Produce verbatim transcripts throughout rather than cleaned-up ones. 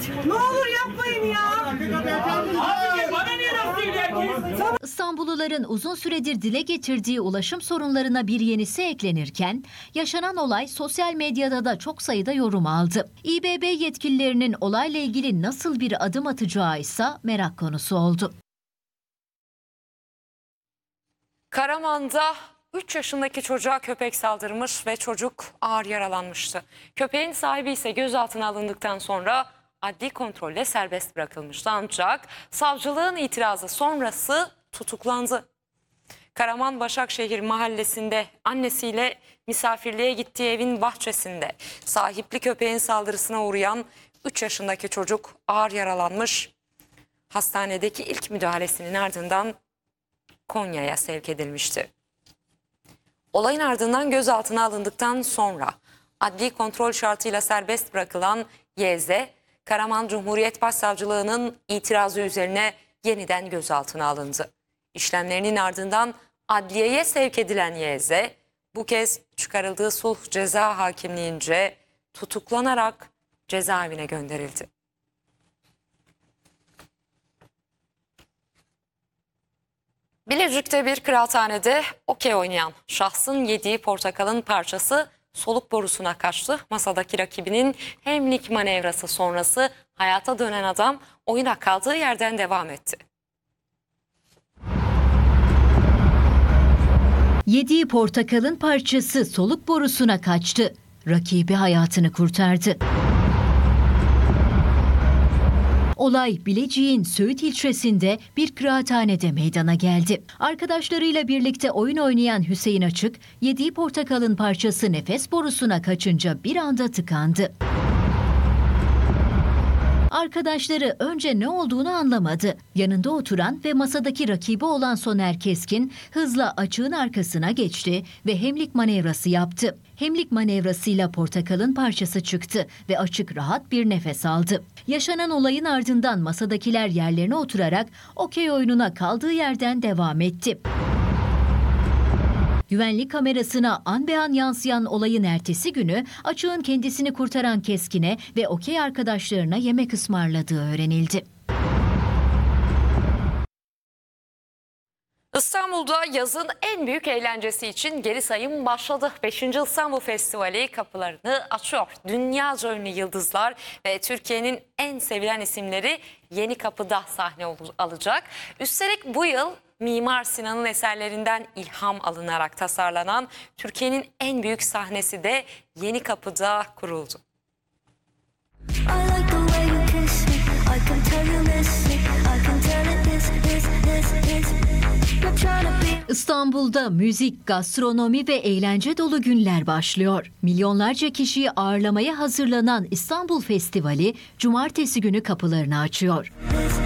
Ne olur yapmayın ya. Abi bana niye laf söylüyorsun? İstanbulluların uzun süredir dile getirdiği ulaşım sorunlarına bir yenisi eklenirken yaşanan olay sosyal medyada da çok sayıda yorum aldı. İBB yetkililerinin olayla ilgili nasıl bir adım atacağı ise merak konusu oldu. Karaman'da üç yaşındaki çocuğa köpek saldırmış ve çocuk ağır yaralanmıştı. Köpeğin sahibi ise gözaltına alındıktan sonra adli kontrolle serbest bırakılmıştı. Ancak savcılığın itirazı sonrası tutuklandı. Karaman Başakşehir mahallesinde annesiyle misafirliğe gittiği evin bahçesinde sahipli köpeğin saldırısına uğrayan üç yaşındaki çocuk ağır yaralanmış. Hastanedeki ilk müdahalesinin ardından Konya'ya sevk edilmişti. Olayın ardından gözaltına alındıktan sonra adli kontrol şartıyla serbest bırakılan Y Z, Karaman Cumhuriyet Başsavcılığı'nın itirazı üzerine yeniden gözaltına alındı. İşlemlerinin ardından adliyeye sevk edilen Y Z, bu kez çıkarıldığı sulh ceza hakimliğince tutuklanarak cezaevine gönderildi. Bilecik'te bir kıraathanede okey oynayan şahsın yediği portakalın parçası soluk borusuna kaçtı. Masadaki rakibinin hemlik manevrası sonrası hayata dönen adam oyuna kaldığı yerden devam etti. Yediği portakalın parçası soluk borusuna kaçtı. Rakibi hayatını kurtardı. Olay Bilecik'in Söğüt ilçesinde bir kıraathanede meydana geldi. Arkadaşlarıyla birlikte oyun oynayan Hüseyin Açık, yediği portakalın parçası nefes borusuna kaçınca bir anda tıkandı. Arkadaşları önce ne olduğunu anlamadı. Yanında oturan ve masadaki rakibi olan Soner Keskin hızla Açık'ın arkasına geçti ve hemlik manevrası yaptı. Hemlik manevrasıyla portakalın parçası çıktı ve Açık rahat bir nefes aldı. Yaşanan olayın ardından masadakiler yerlerine oturarak okey oyununa kaldığı yerden devam etti. Güvenlik kamerasına an be an yansıyan olayın ertesi günü Açık'ın kendisini kurtaran Keskin'e ve okey arkadaşlarına yemek ısmarladığı öğrenildi. İstanbul'da yazın en büyük eğlencesi için geri sayım başladı. beşinci İstanbul Festivali kapılarını açıyor. Dünyaca ünlü yıldızlar ve Türkiye'nin en sevilen isimleri Yenikapı'da sahne alacak. Üstelik bu yıl Mimar Sinan'ın eserlerinden ilham alınarak tasarlanan Türkiye'nin en büyük sahnesi de Yenikapı'da kuruldu. İstanbul'da müzik, gastronomi ve eğlence dolu günler başlıyor. Milyonlarca kişiyi ağırlamaya hazırlanan İstanbul Festivali cumartesi günü kapılarını açıyor.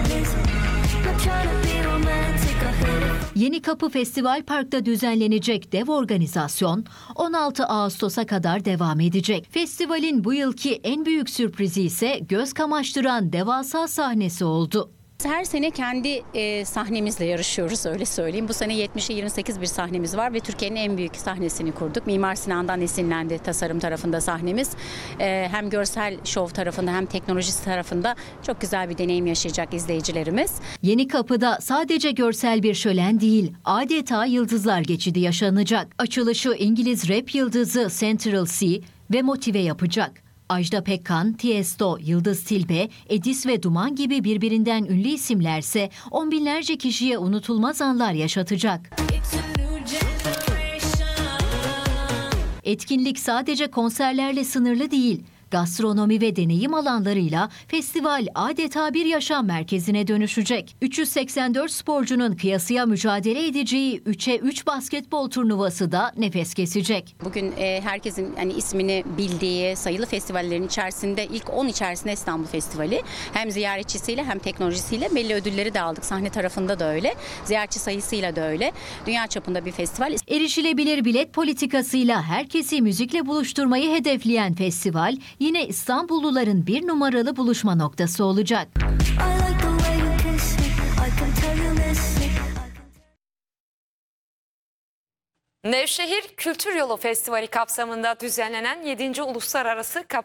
Yenikapı Festival Park'ta düzenlenecek dev organizasyon on altı Ağustos'a kadar devam edecek. Festivalin bu yılki en büyük sürprizi ise göz kamaştıran devasa sahnesi oldu. Her sene kendi e, sahnemizle yarışıyoruz, öyle söyleyeyim. Bu sene yetmişe yirmi sekiz bir sahnemiz var ve Türkiye'nin en büyük sahnesini kurduk. Mimar Sinan'dan esinlendi tasarım tarafında sahnemiz. E, hem görsel şov tarafında hem teknolojisi tarafında çok güzel bir deneyim yaşayacak izleyicilerimiz. Yenikapı'da sadece görsel bir şölen değil, adeta yıldızlar geçidi yaşanacak. Açılışı İngiliz rap yıldızı Central C ve Motive yapacak. Ajda Pekkan, Tiesto, Yıldız Tilbe, Edis ve Duman gibi birbirinden ünlü isimlerse on binlerce kişiye unutulmaz anlar yaşatacak. Etkinlik sadece konserlerle sınırlı değil. Gastronomi ve deneyim alanlarıyla festival adeta bir yaşam merkezine dönüşecek. üç yüz seksen dört sporcunun kıyasıya mücadele edeceği üçe üç basketbol turnuvası da nefes kesecek. Bugün e, herkesin hani ismini bildiği sayılı festivallerin içerisinde ilk on içerisinde İstanbul Festivali. Hem ziyaretçisiyle hem teknolojisiyle belli ödülleri de aldık. Sahne tarafında da öyle. Ziyaretçi sayısıyla da öyle. Dünya çapında bir festival. Erişilebilir bilet politikasıyla herkesi müzikle buluşturmayı hedefleyen festival yine İstanbulluların bir numaralı buluşma noktası olacak. Nevşehir Kültür Yolu Festivali kapsamında düzenlenen yedinci Uluslararası Kapı